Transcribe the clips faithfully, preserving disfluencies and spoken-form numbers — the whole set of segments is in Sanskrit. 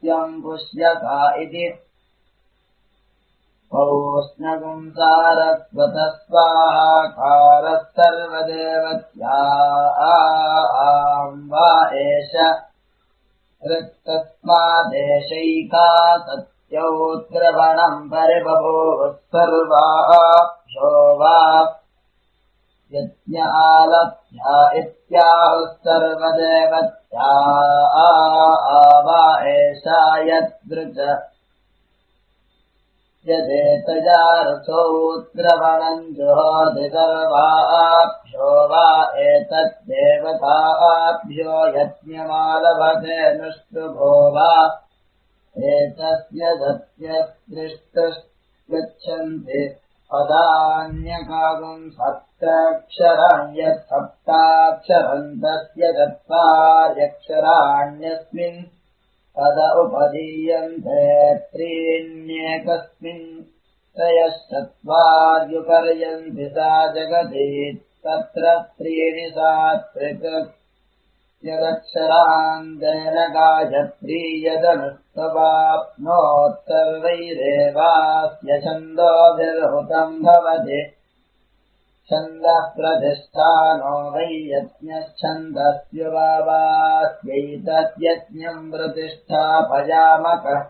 सत्यम् पुष्यता इति पौष्णगुम् सारस्वतः स्वाहाकारः सर्वदेवत्याम् वा एष ऋक्तस्मादेशैका सत्यौद्रवणम् परिबभूवः सर्वाभ्यो वा यज्ञालभ्या इत्याहुः सर्वदेवत्या वा एषा यद्वृज यदेतया रसोद्रवणम् जुहोति सर्वाभ्यो वा एतद्देवताभ्यो यज्ञमालभते नुष्टुभो वा एतस्य सत्यसृष्टिर्गच्छन्ति पदान्यकागुम् सप्ताक्षराणि यत् सप्ताक्षरम् तस्य चत्वार्यक्षराण्यस्मिन् पद उपदीयन्ते त्रीण्येकस्मिन् त्रयश्चत्वार्युपर्यन्ति सा जगति तत्र त्रीणि सात्विक यदक्षरान्तेन गायत्री यदनुष्टवाप्नोत्तर्वैरेवास्य छन्दोभिर्हुतम् भवति छन्दः प्रतिष्ठानो वै यज्ञश्छन्दस्युवास्यैतद्यज्ञम् प्रतिष्ठापयामकः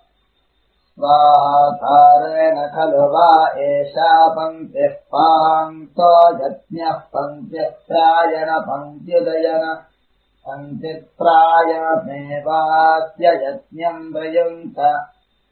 स्वाहाकारेण खलु वा एषा पङ्क्तिः पान्तो यज्ञः पङ्क्तिः प्रायण पङ्क्त्युदयन पङ्क्तिप्रायमेवास्य यज्ञम् प्रयुङ्क्त